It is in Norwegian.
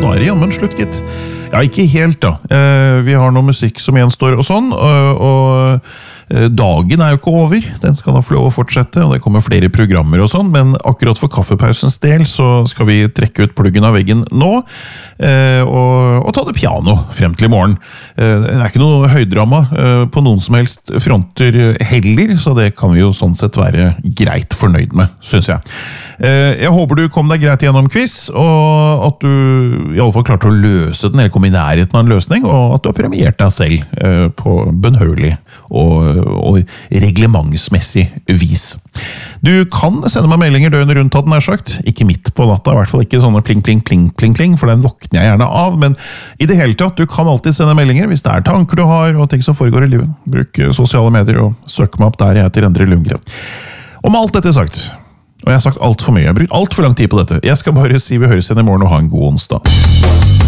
nå det jammen slutt, gitt. Ja, ikke helt da. Vi har noe musikk som gjenstår og sånn, og dagen jo ikke over. Den skal da få lov å fortsette, og det kommer flere programmer og sånn, men akkurat for kaffepausens del så skal vi trekke ut pluggen av veggen nå, og ta det piano frem til i morgen. Det ikke noe høydrama på noen som helst fronter heller, så det kan vi jo sånn sett være greit fornøyd med, synes jeg. Jeg håper du kom deg greit gjennom quiz, og at du i alle fall klarte å løse den, eller kom i nærheten av en løsning, og at du har premiert deg selv på bønnhørlig og reglementsmessig vis. Du kan sende meg meldinger døgnet rundt, hadde den sagt. Ikke midt på natta, i hvert fall ikke sånne pling, pling, pling, pling, pling, for den våkner jeg gjerne av, men i det hele tatt, du kan alltid sende meldinger hvis det tanker du har, og ting som foregår i livet. Bruk sosiale medier og søk meg opp der jeg heter Endre Lundgren. Og med alt dette sagt, og jeg har sagt alt for mye, jeg har brukt alt for lang tid på dette, jeg skal bare si vi høres igjen i morgen og ha en god onsdag.